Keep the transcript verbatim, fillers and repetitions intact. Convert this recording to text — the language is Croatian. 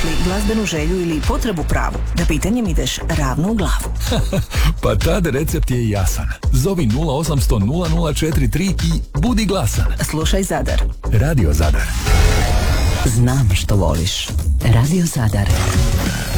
li glazbenu želju ili potrebu pravu, da pitanjem ideš ravno u glavu? Pa tad recept je jasan. Zovi nula osam sto nula nula četiri tri i budi glasan. Slušaj Zadar. Radio Zadar. Znam što voliš. Radio Zadar.